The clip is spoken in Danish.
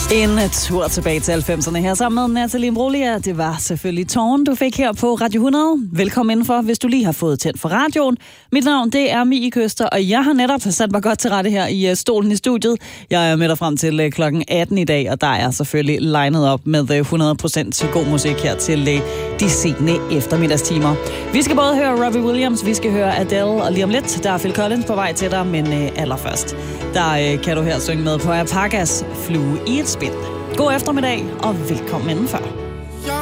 En tur tilbage til 90'erne her sammen med Natalie Imbruglia. Det var selvfølgelig Tårn, du fik her på Radio 100. Velkommen indenfor, hvis du lige har fået tændt for radioen. Mit navn, det er Mie Køster, og jeg har netop sat mig godt til rette her i stolen i studiet. Jeg er med dig frem til klokken 18 i dag, og der er selvfølgelig legnet op med 100% god musik her til de sene eftermiddagstimer. Vi skal både høre Robbie Williams, vi skal høre Adele, og lige om lidt, der er Phil Collins på vej til dig, men allerførst, der kan du her synge med på Alpakas Flue i et spil. God eftermiddag, og velkommen indenfor.